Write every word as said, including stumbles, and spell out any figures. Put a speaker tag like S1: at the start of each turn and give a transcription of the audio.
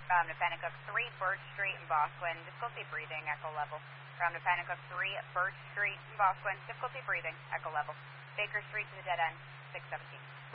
S1: Um, Napanacook three, Birch Street in Bosquen, difficulty breathing, echo level. From Napanacook three, Birch Street in Bosquen, difficulty breathing, echo level. Baker Street to the dead end, six seventeen.